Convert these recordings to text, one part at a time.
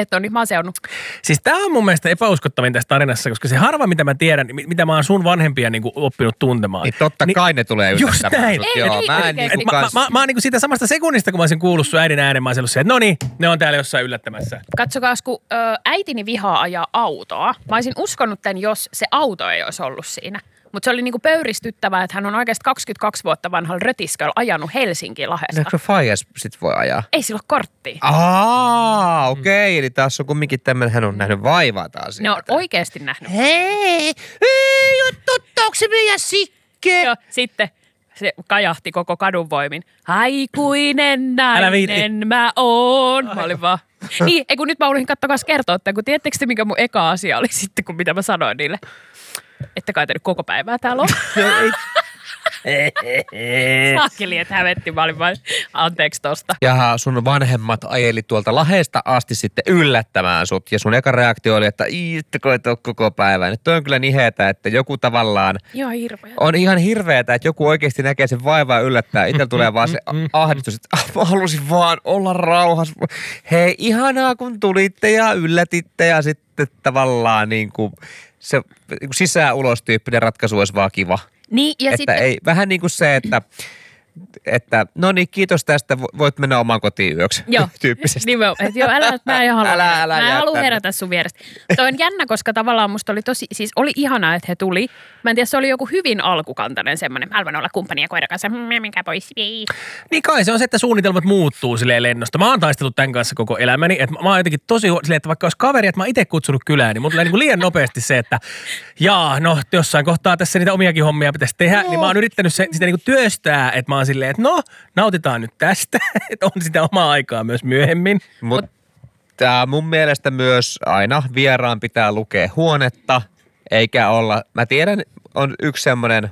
et ole nyt maseonnut. Siis tää on mun mielestä epäuskottavin tässä tarinassa, koska se harva, mitä mä tiedän, mitä mä oon sun vanhempia niinku oppinut tuntemaan. Niin totta kai ne tulee yllättämään. Just näin. Sut, Ei, joo, ei, mä en oikeesti. niinku kans... Mä oon niinku siitä samasta sekunnista, kun mä olisin kuullut sun äidin äänen, mä olisin ollut se, että noniin, ne on täällä jossain yllättämässä. Katsokaas, kun äitini vihaa ajaa autoa. Mä olisin uskonut tämän, jos se auto ei olisi ollut siinä. Mutta se oli niinku pöyristyttävää, että hän on oikeasti 22 vuotta vanhalla rötisköllä ajanut Helsinkiin Lahdesta. Eikö Faijas sit voi ajaa? Ei sillä ole korttia. Okei. Eli taas on kumminkin tämmöinen, hän on nähnyt vaivaa taas. Ne on oikeasti nähnyt. Hei, totta, onko se meidän sikke? Joo, sitten se kajahti koko kadun voimin. Aikuinen nainen mä oon. Mä olin vaan. Niin, kun nyt mä olin katsokas kertoa, että kun tiedättekö te, mikä mun eka asia oli sitten, kun mitä mä sanoin niille. Että kai te nyt koko päivää täällä on. Saakeli, että hävetti. Mä olin vain anteeksi tosta. Ja sun vanhemmat ajeli tuolta Lahdesta asti sitten yllättämään sut. Ja sun eka reaktio oli, että iittekö et ole koko päivää. Nyt on kyllä niheetä, että joku tavallaan... Joo, hirveä. On ihan hirveetä, että joku oikeasti näkee sen vaivaa yllättää. Itsellä tulee vaan se ahdistus, että mä halusin vaan olla rauhassa. Hei, ihanaa kun tulitte ja yllätitte ja sitten tavallaan niin kuin se sisään-ulos tyyppinen ratkaisu olisi vaan kiva. Niin, ja että sitten... ei, vähän niin kuin se, että no niin, kiitos tästä, voit mennä omaan kotiin yöksi. Joo, tyyppisesti. että joo, mä en halua, Älä mä en jää halua tänne. herätä sun vierestä. Toi on jännä, koska tavallaan musta oli siis oli ihanaa, että he tuli. Mä en tiedä, se oli joku hyvin alkukantainen semmoinen, mä haluan olla kumppania koiran kanssa, minkä pois. Niin kai se on se, että suunnitelmat muuttuu silleen lennosta. Mä oon taistellut tämän kanssa koko elämäni, että mä oon jotenkin tosi silleen, että vaikka olisi kaveri, että mä oon itse kutsunut kylään, niin mulla tulee niin kuin liian nopeasti se, että no jossain kohtaa tässä niitä omiakin hommia pitäisi tehdä, niin mä oon yrittänyt sitä niin kuin työstää, että mä oon silleen, että no, nautitaan nyt tästä, että on sitä omaa aikaa myös myöhemmin. Mutta mun mielestä myös aina vieraan pitää lukea huonetta, eikä olla, mä tiedän, on yksi semmoinen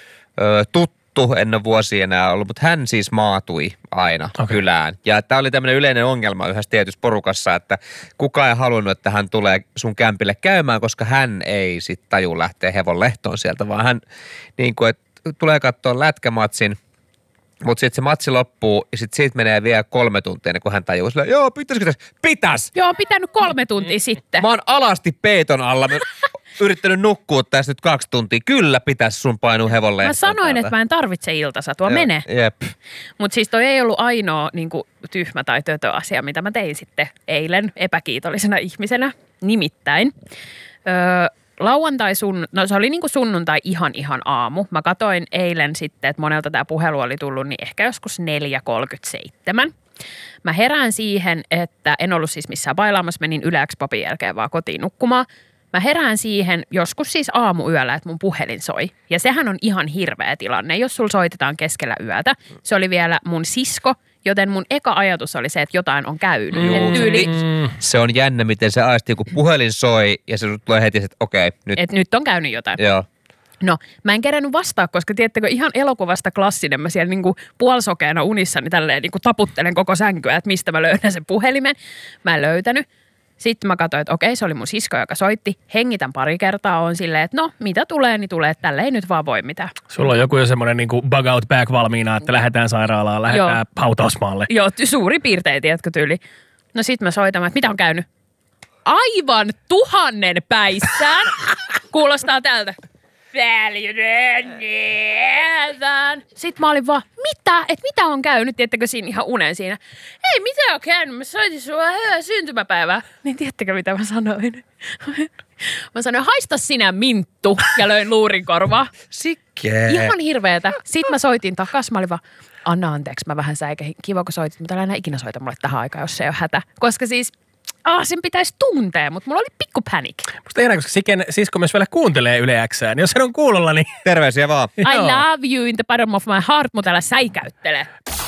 tuttu, en ole vuosia enää ollut, mutta hän siis maatui aina kylään. Ja tämä oli tämmöinen yleinen ongelma yhdessä tietyssä porukassa, että kukaan ei halunnut, että hän tulee sun kämpille käymään, koska hän ei sit taju lähteä hevon lehtoon sieltä, vaan hän niin kuin, että tulee katsoa lätkämatsin. Mutta sitten se matsi loppuu ja sitten siitä menee vielä 3 tuntia, kun hän tajuu sillä, joo, pitäisikö tässä? Pitäis! Joo, on pitänyt 3 tuntia sitten. Mä oon alasti peiton alla, mä yrittänyt nukkua tässä nyt 2 tuntia. Kyllä pitäisi sun painua hevon Mä sanoin, että mä en tarvitse iltasatua, mene. Jep. Mutta siis toi ei ollut ainoa niin kuin tyhmä tai tötö asia, mitä mä tein sitten eilen epäkiitollisena ihmisenä. Nimittäin lauantai, se oli niin kuin sunnuntai ihan aamu. Mä katoin eilen sitten, että monelta tämä puhelu oli tullut, niin ehkä joskus 4.37. Mä herään siihen, että en ollut siis missään bailaamassa, menin Yle-X-popin jälkeen vaan kotiin nukkumaan. Mä herään siihen joskus siis aamuyöllä, että mun puhelin soi. Ja sehän on ihan hirveä tilanne, jos sulla soitetaan keskellä yötä. Se oli vielä mun sisko, joten mun eka ajatus oli se, että jotain on käynyt. Se on jännä, miten se aistii, kun puhelin soi ja se tulee heti, että okei, nyt. Että nyt on käynyt jotain. Joo. No, mä en kerännyt vastaa, koska tiedättekö, ihan elokuvasta klassinen, mä siellä niinku puolisokeena unissani tälleen niinku taputtelen koko sänkyä, että mistä mä löydän sen puhelimen. Mä en löytänyt. Sitten mä katsoin, että okei, se oli mun sisko, joka soitti. Hengitän pari kertaa, on silleen, että no, mitä tulee, niin tulee, että tälle ei nyt vaan voi mitään. Sulla on joku jo semmoinen niinku bug out bag valmiina, että lähdetään sairaalaan, lähdetään hautausmaalle. Joo, suuri piirtein, tiedätkö, tyyli. No sit mä soitan, että mitä on käynyt? Aivan 1000 päissään. Kuulostaa tältä. Sitten mä olin vaan, mitä? Että mitä on käynyt? Tiedättekö siinä ihan unen siinä? Ei, mitä on käynyt? Mä soitin sulla hyvää syntymäpäivää. Niin tiedättekö mitä mä sanoin? Mä sanoin, haista sinä minttu ja löin luurin korvaa. Sikke. Ihan hirveetä. Sitten mä soitin takas. Mä olin vaan, anna anteeksi, mä vähän säikähin. Kiva kun soitit, mutta älä enää ikinä soita mulle tähän aikaan, jos se ei ole hätä. Koska siis... sen pitäisi tuntea, mutta mulla oli pikku panik. Musta ei koska Siken sisko myös vielä kuuntelee Yle X:ää, niin jos hän on kuulolla, niin... Terveisiä vaan. I love you in the bottom of my heart, mutta älä säikäyttele.